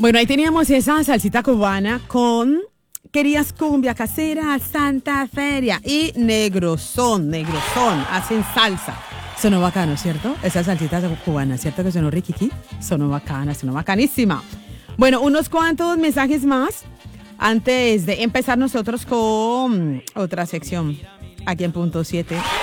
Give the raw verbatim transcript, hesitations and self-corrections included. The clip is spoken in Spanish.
Bueno, ahí teníamos esa salsita cubana con Querías cumbia casera, Santa Feria y Negrosón, Negrosón, hacen salsa. Sonó bacano, ¿cierto? Esa salsita cubana, ¿cierto que sonó riquiqui? Sonó bacana, sonó bacanísima. Bueno, unos cuantos mensajes más antes de empezar nosotros con otra sección aquí en Punto siete.